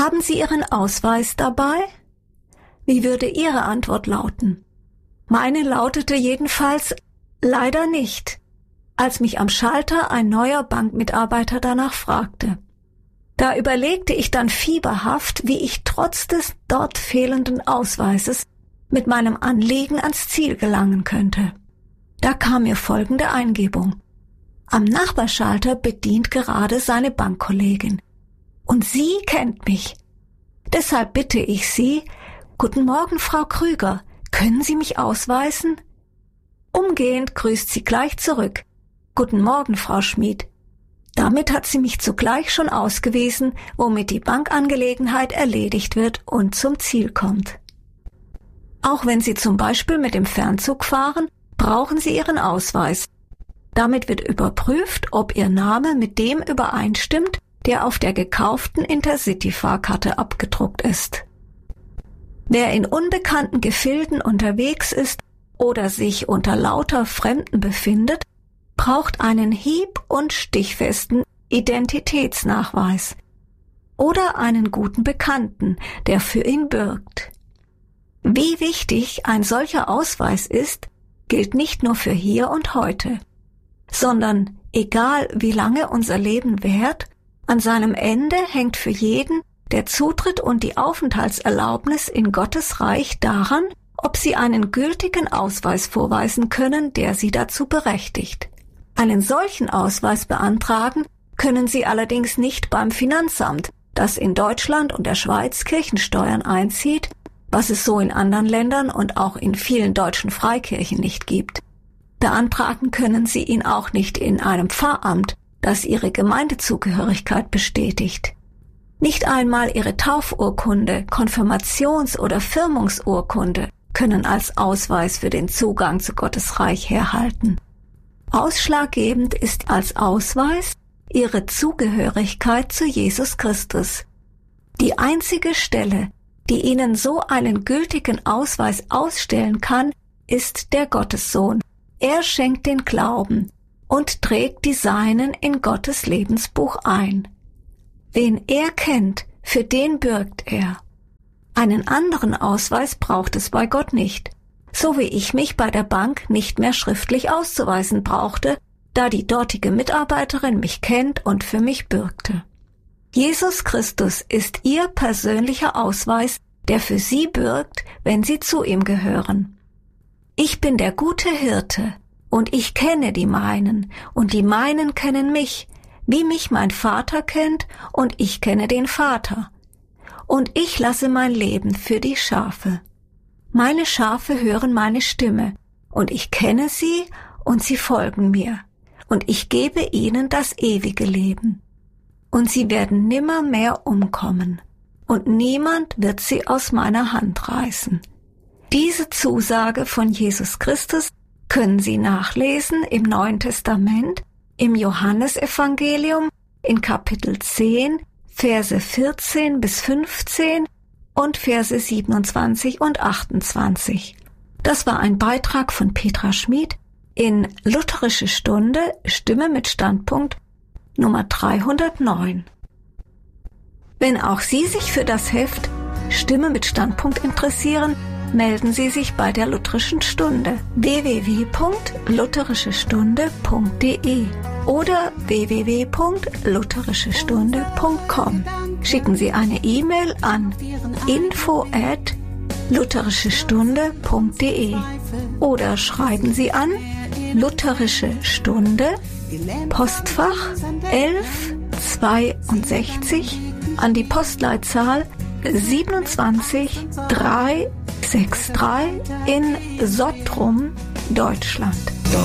Haben Sie Ihren Ausweis dabei? Wie würde Ihre Antwort lauten? Meine lautete jedenfalls leider nicht, als mich am Schalter ein neuer Bankmitarbeiter danach fragte. Da überlegte ich dann fieberhaft, wie ich trotz des dort fehlenden Ausweises mit meinem Anliegen ans Ziel gelangen könnte. Da kam mir folgende Eingebung. Am Nachbarschalter bedient gerade seine Bankkollegin. Und sie kennt mich. Deshalb bitte ich Sie, »Guten Morgen, Frau Krüger, können Sie mich ausweisen?« Umgehend grüßt sie gleich zurück. »Guten Morgen, Frau Schmid.« Damit hat sie mich zugleich schon ausgewiesen, womit die Bankangelegenheit erledigt wird und zum Ziel kommt. Auch wenn Sie zum Beispiel mit dem Fernzug fahren, brauchen Sie Ihren Ausweis. Damit wird überprüft, ob Ihr Name mit dem übereinstimmt, der auf der gekauften Intercity-Fahrkarte abgedruckt ist. Wer in unbekannten Gefilden unterwegs ist oder sich unter lauter Fremden befindet, braucht einen hieb- und stichfesten Identitätsnachweis oder einen guten Bekannten, der für ihn bürgt. Wie wichtig ein solcher Ausweis ist, gilt nicht nur für hier und heute, sondern egal wie lange unser Leben währt, an seinem Ende hängt für jeden der Zutritt und die Aufenthaltserlaubnis in Gottes Reich daran, ob Sie einen gültigen Ausweis vorweisen können, der Sie dazu berechtigt. Einen solchen Ausweis beantragen können Sie allerdings nicht beim Finanzamt, das in Deutschland und der Schweiz Kirchensteuern einzieht, was es so in anderen Ländern und auch in vielen deutschen Freikirchen nicht gibt. Beantragen können Sie ihn auch nicht in einem Pfarramt, das Ihre Gemeindezugehörigkeit bestätigt. Nicht einmal Ihre Taufurkunde, Konfirmations- oder Firmungsurkunde können als Ausweis für den Zugang zu Gottes Reich herhalten. Ausschlaggebend ist als Ausweis Ihre Zugehörigkeit zu Jesus Christus. Die einzige Stelle, die Ihnen so einen gültigen Ausweis ausstellen kann, ist der Gottessohn. Er schenkt den Glauben und trägt die Seinen in Gottes Lebensbuch ein. Wen er kennt, für den bürgt er. Einen anderen Ausweis braucht es bei Gott nicht, so wie ich mich bei der Bank nicht mehr schriftlich auszuweisen brauchte, da die dortige Mitarbeiterin mich kennt und für mich bürgte. Jesus Christus ist Ihr persönlicher Ausweis, der für Sie bürgt, wenn Sie zu ihm gehören. Ich bin der gute Hirte, und ich kenne die meinen, und die meinen kennen mich, wie mich mein Vater kennt, und ich kenne den Vater. Und ich lasse mein Leben für die Schafe. Meine Schafe hören meine Stimme, und ich kenne sie, und sie folgen mir, und ich gebe ihnen das ewige Leben. Und sie werden nimmermehr umkommen, und niemand wird sie aus meiner Hand reißen. Diese Zusage von Jesus Christus können Sie nachlesen im Neuen Testament, im Johannesevangelium, in Kapitel 10, Verse 14 bis 15 und Verse 27 und 28. Das war ein Beitrag von Petra Schmid in Lutherische Stunde, Stimme mit Standpunkt Nummer 309. Wenn auch Sie sich für das Heft Stimme mit Standpunkt interessieren, melden Sie sich bei der Lutherischen Stunde www.lutherischestunde.de oder www.lutherischestunde.com. Schicken Sie eine E-Mail an info@lutherischestunde.de oder schreiben Sie an Lutherische Stunde, Postfach 1162 an die Postleitzahl 27363 in Sottrum, Deutschland.